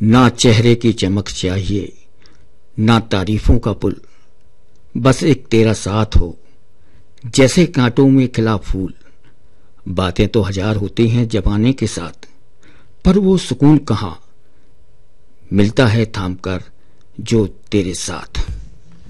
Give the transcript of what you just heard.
ना चेहरे की चमक चाहिए, ना तारीफों का पुल, बस एक तेरा साथ हो जैसे कांटों में खिला फूल। बातें तो हजार होती हैं जमाने के साथ, पर वो सुकून कहाँ मिलता है थाम कर जो तेरे साथ।